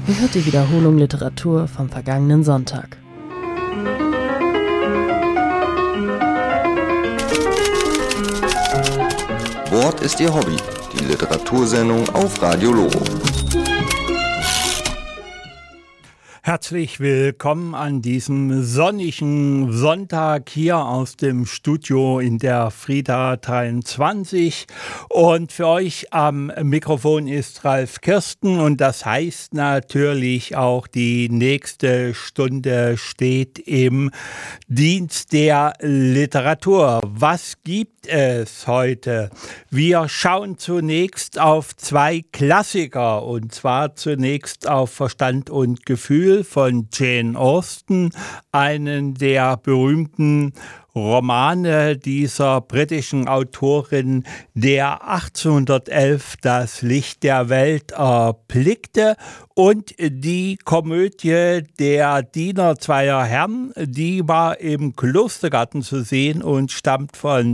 Ihr hört die Wiederholung Literatur vom vergangenen Sonntag. Wort ist Ihr Hobby, die Literatursendung auf Radio Loro. Herzlich willkommen an diesem sonnigen Sonntag hier aus dem Studio in der Frieda 23. Und für euch am Mikrofon ist Ralf Kirsten und das heißt natürlich auch, die nächste Stunde steht im Dienst der Literatur. Was gibt es heute? Wir schauen zunächst auf zwei Klassiker und zwar zunächst auf Verstand und Gefühl von Jane Austen, einen der berühmten Romane dieser britischen Autorin, der 1811 das Licht der Welt erblickte, und die Komödie Der Diener zweier Herren, die war im Klostergarten zu sehen und stammt von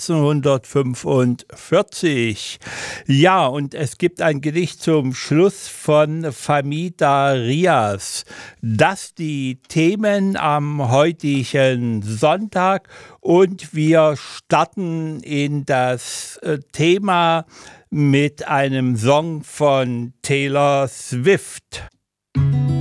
1745. Ja, und es gibt ein Gedicht zum Schluss von Famida Rias. Das die Themen am heutigen Sonntag, und wir starten in das Thema mit einem Song von Taylor Swift.